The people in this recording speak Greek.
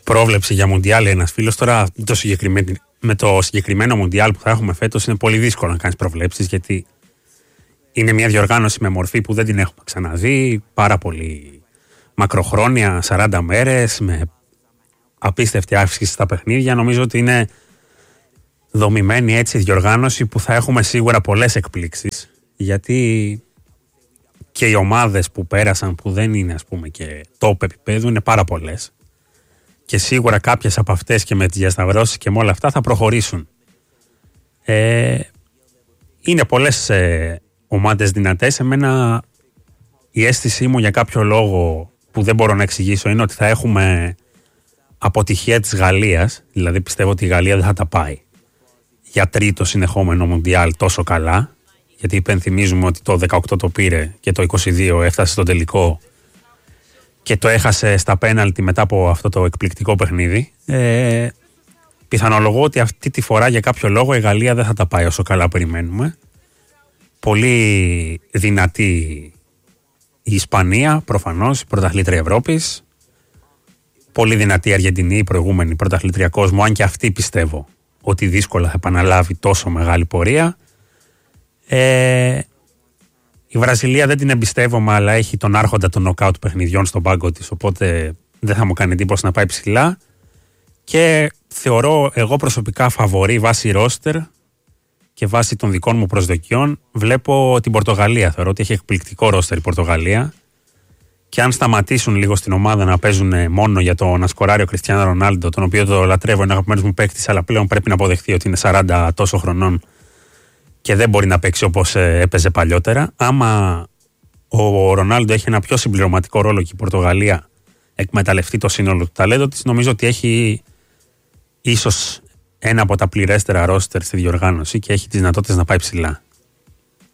πρόβλεψη για Μουντιάλ ένας φίλος. Τώρα με το συγκεκριμένο Μουντιάλ που θα έχουμε φέτος είναι πολύ δύσκολο να κάνεις προβλέψεις, γιατί είναι μια διοργάνωση με μορφή που δεν την έχουμε ξαναδεί, πάρα πολύ μακροχρόνια, 40 μέρες, με απίστευτη αύξηση στα παιχνίδια. Νομίζω ότι είναι δομημένη έτσι διοργάνωση που θα έχουμε σίγουρα πολλές εκπλήξεις, γιατί και οι ομάδες που πέρασαν, που δεν είναι ας πούμε και top επίπεδου, είναι πάρα πολλές, και σίγουρα κάποιες από αυτές και με τις διασταυρώσεις και με όλα αυτά θα προχωρήσουν. Είναι πολλές ομάδες δυνατές. Εμένα η αίσθησή μου για κάποιο λόγο που δεν μπορώ να εξηγήσω είναι ότι θα έχουμε αποτυχία της Γαλλίας. Δηλαδή πιστεύω ότι η Γαλλία δεν θα τα πάει για τρίτο συνεχόμενο Μουντιάλ τόσο καλά, γιατί υπενθυμίζουμε ότι το 18 το πήρε και το 22 έφτασε στο τελικό και το έχασε στα πέναλτι μετά από αυτό το εκπληκτικό παιχνίδι. Πιθανολογώ ότι αυτή τη φορά για κάποιο λόγο η Γαλλία δεν θα τα πάει όσο καλά περιμένουμε. Πολύ δυνατή η Ισπανία, προφανώς, η πρωταθλήτρια Ευρώπης. Πολύ δυνατή η Αργεντινή, η προηγούμενη πρωταθλήτρια κόσμου, αν και αυτή πιστεύω ότι δύσκολα θα επαναλάβει τόσο μεγάλη πορεία. Η Βραζιλία δεν την εμπιστεύομαι, αλλά έχει τον άρχοντα των νοκάουτ παιχνιδιών στον πάγκο της, οπότε δεν θα μου κάνει εντύπωση να πάει ψηλά. Και θεωρώ εγώ προσωπικά φαβορί βάσει ρόστερ και βάσει των δικών μου προσδοκιών. Βλέπω την Πορτογαλία. Θεωρώ ότι έχει εκπληκτικό ρόστερ η Πορτογαλία. Και αν σταματήσουν λίγο στην ομάδα να παίζουν μόνο για το να σκοράρει ο Κριστιάνο Ρονάλντο, τον οποίο το λατρεύω, είναι αγαπημένος μου παίκτης, αλλά πλέον πρέπει να αποδεχθεί ότι είναι 40 τόσο χρονών και δεν μπορεί να παίξει όπως έπαιζε παλιότερα. Άμα ο Ρονάλντο έχει ένα πιο συμπληρωματικό ρόλο και η Πορτογαλία εκμεταλλευτεί το σύνολο του ταλέντο της, νομίζω ότι έχει ίσως ένα από τα πληρέστερα ρόστερ στη διοργάνωση και έχει τις δυνατότητες να πάει ψηλά.